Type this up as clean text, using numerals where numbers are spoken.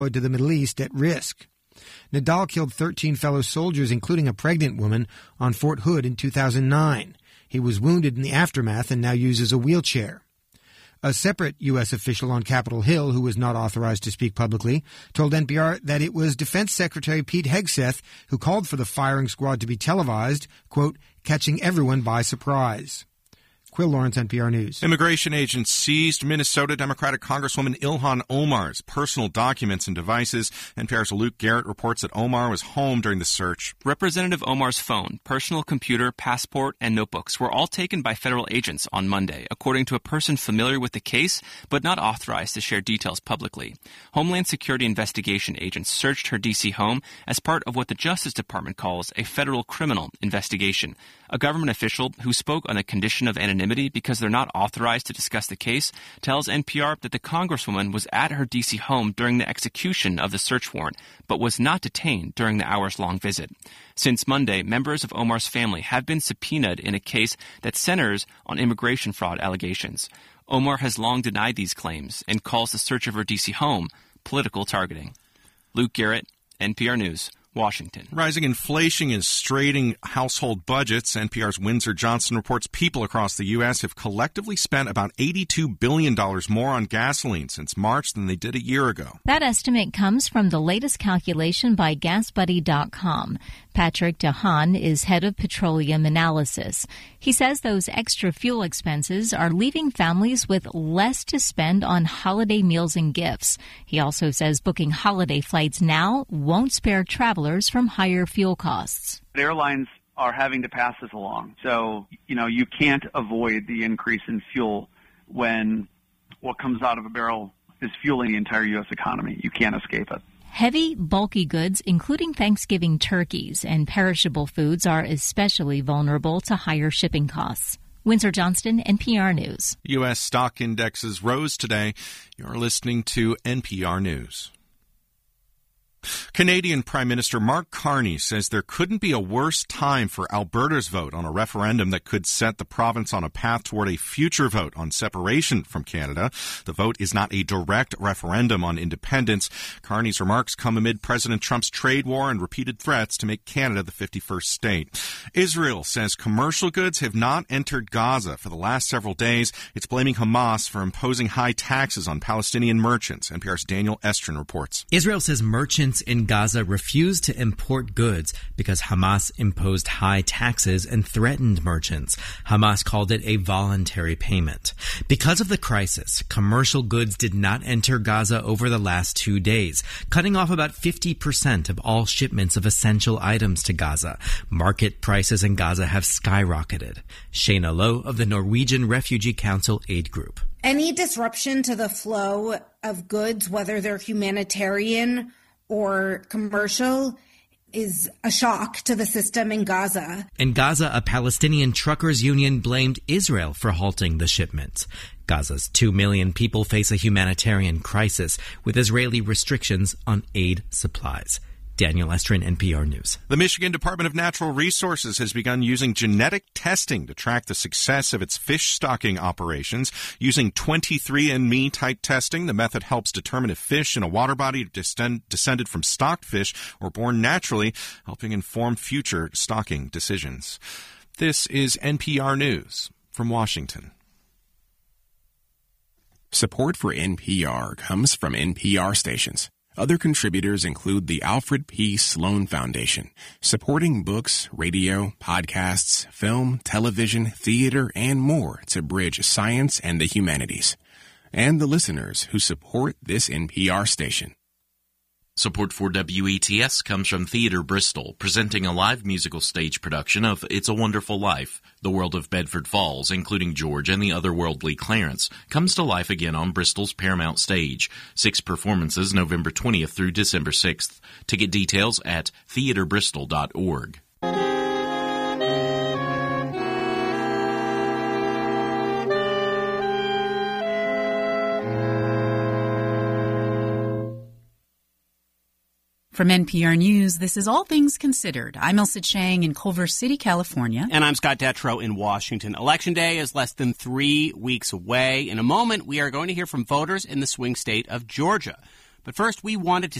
to the Middle East at risk. Nadal killed 13 fellow soldiers, including a pregnant woman, on Fort Hood in 2009. He was wounded in the aftermath and now uses a wheelchair. A separate U.S. official on Capitol Hill, who was not authorized to speak publicly, told NPR that it was Defense Secretary Pete Hegseth who called for the firing squad to be televised, quote, catching everyone by surprise. Quill Lawrence, NPR News. Immigration agents seized Minnesota Democratic Congresswoman Ilhan Omar's personal documents and devices. NPR's Luke Garrett reports that Omar was home during the search. Representative Omar's phone, personal computer, passport, and notebooks were all taken by federal agents on Monday, according to a person familiar with the case, but not authorized to share details publicly. Homeland Security investigation agents searched her D.C. home as part of what the Justice Department calls a federal criminal investigation. A government official who spoke on the condition of anonymity because they're not authorized to discuss the case tells NPR that the Congresswoman was at her D.C. home during the execution of the search warrant, but was not detained during the hours-long visit. Since Monday, members of Omar's family have been subpoenaed in a case that centers on immigration fraud allegations. Omar has long denied these claims and calls the search of her D.C. home political targeting. Luke Garrett, NPR News, Washington. Rising inflation is straining household budgets. NPR's Windsor Johnson reports people across the U.S. have collectively spent about $82 billion more on gasoline since March than they did a year ago. That estimate comes from the latest calculation by GasBuddy.com. Patrick DeHaan is head of petroleum analysis. He says those extra fuel expenses are leaving families with less to spend on holiday meals and gifts. He also says booking holiday flights now won't spare travelers from higher fuel costs. Airlines are having to pass this along. So, you can't avoid the increase in fuel when what comes out of a barrel is fueling the entire U.S. economy. You can't escape it. Heavy, bulky goods, including Thanksgiving turkeys and perishable foods, are especially vulnerable to higher shipping costs. Windsor Johnston, NPR News. U.S. stock indexes rose today. You're listening to NPR News. Canadian Prime Minister Mark Carney says there couldn't be a worse time for Alberta's vote on a referendum that could set the province on a path toward a future vote on separation from Canada. The vote is not a direct referendum on independence. Carney's remarks come amid President Trump's trade war and repeated threats to make Canada the 51st state. Israel says commercial goods have not entered Gaza for the last several days. It's blaming Hamas for imposing high taxes on Palestinian merchants. NPR's Daniel Estrin reports. Israel says merchants in Gaza refused to import goods because Hamas imposed high taxes and threatened merchants. Hamas called it a voluntary payment. Because of the crisis, commercial goods did not enter Gaza over the last 2 days, cutting off about 50% of all shipments of essential items to Gaza. Market prices in Gaza have skyrocketed. Shayna Lowe of the Norwegian Refugee Council Aid Group. Any disruption to the flow of goods, whether they're humanitarian or commercial, is a shock to the system in Gaza. In Gaza, a Palestinian truckers' union blamed Israel for halting the shipments. Gaza's 2 million people face a humanitarian crisis with Israeli restrictions on aid supplies. Daniel Estrin, NPR News. The Michigan Department of Natural Resources has begun using genetic testing to track the success of its fish stocking operations. Using 23andMe type testing, the method helps determine if fish in a water body descended from stocked fish or born naturally, helping inform future stocking decisions. This is NPR News from Washington. Support for NPR comes from NPR stations. Other contributors include the Alfred P. Sloan Foundation, supporting books, radio, podcasts, film, television, theater, and more to bridge science and the humanities. And the listeners who support this NPR station. Support for WETS comes from Theatre Bristol, presenting a live musical stage production of It's a Wonderful Life. The world of Bedford Falls, including George and the otherworldly Clarence, comes to life again on Bristol's Paramount Stage. 6 performances November 20th through December 6th. Ticket details at theatrebristol.org. From NPR News, this is All Things Considered. I'm Elsa Chang in Culver City, California. And I'm Scott Detrow in Washington. Election Day is less than 3 weeks away. In a moment, we are going to hear from voters in the swing state of Georgia. But first, we wanted to